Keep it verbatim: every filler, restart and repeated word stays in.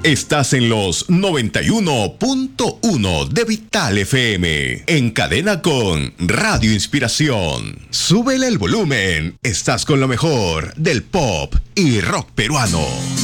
Estás en los noventa y uno punto uno de Vital F M, en cadena con Radio Inspiración. Súbele el volumen, estás con lo mejor del pop y rock peruano.